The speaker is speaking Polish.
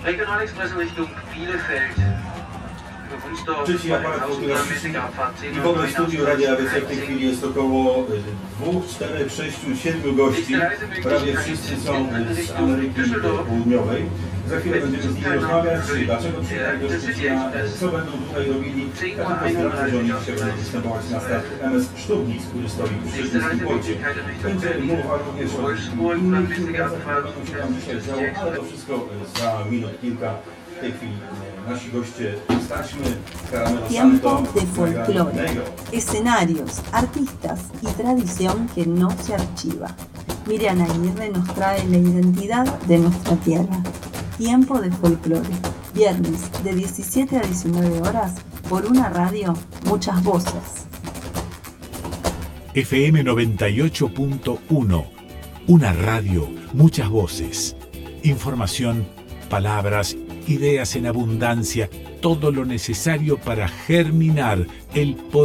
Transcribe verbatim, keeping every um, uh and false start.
Regionalexpress in Richtung Bielefeld. Trzeci aparat fotograficzny i w ogóle w studiu Radia A B C w tej chwili jest około dwóch, czterech, sześciu, siedmiu gości. Prawie wszyscy są z Ameryki Południowej. Za chwilę będziemy z nimi rozmawiać, dlaczego przyjechali do Szczecina, co będą tutaj robili. Ja tylko zdradzę, że oni dzisiaj będą występować na statku M S Sztubnic, który stoi w szczecińskim porcie. Będzie mowa również o innych imprezach, które będą się tam dzisiaj działo, ale to wszystko za minut kilka. W tej chwili nasi goście staśmy, Tiempo de folclore, escenarios, artistas y tradición que no se archiva. Miriam Aguirre nos trae la identidad de nuestra tierra. Tiempo de folclore, viernes de diecisiete a diecinueve horas por una radio, muchas voces. F M noventa y ocho punto uno, una radio, muchas voces. Información, palabras, ideas en abundancia, todo lo necesario para germinar el poder